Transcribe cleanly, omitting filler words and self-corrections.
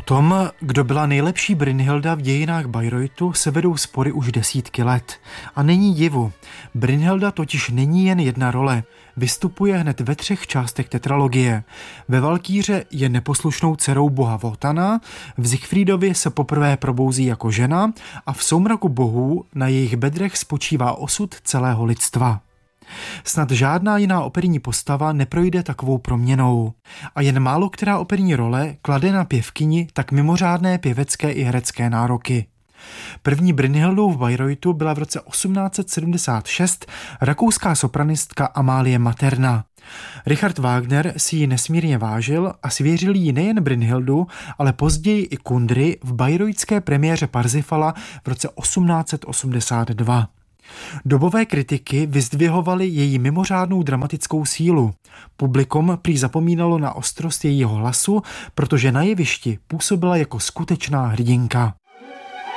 tom, kdo byla nejlepší Brynhilda v dějinách Bayreuthu, se vedou spory už desítky let. A není divu. Brynhilda totiž není jen jedna role. Vystupuje hned ve 3 částech tetralogie. Ve Valkýře je neposlušnou dcerou boha Wotana, v Siegfriedovi se poprvé probouzí jako žena a v Soumraku bohů na jejich bedrech spočívá osud celého lidstva. Snad žádná jiná operní postava neprojde takovou proměnou. A jen málo která operní role klade na pěvkyni tak mimořádné pěvecké i herecké nároky. První Brynhildou v Bayreuthu byla v roce 1876 rakouská sopranistka Amálie Materna. Richard Wagner si ji nesmírně vážil a svěřil jí nejen Brynhildu, ale později i Kundry v bayreuthské premiéře Parsifala v roce 1882. Dobové kritiky vyzdvihovaly její mimořádnou dramatickou sílu. Publikum prý zapomínalo na ostrost jejího hlasu, protože na jevišti působila jako skutečná hrdinka.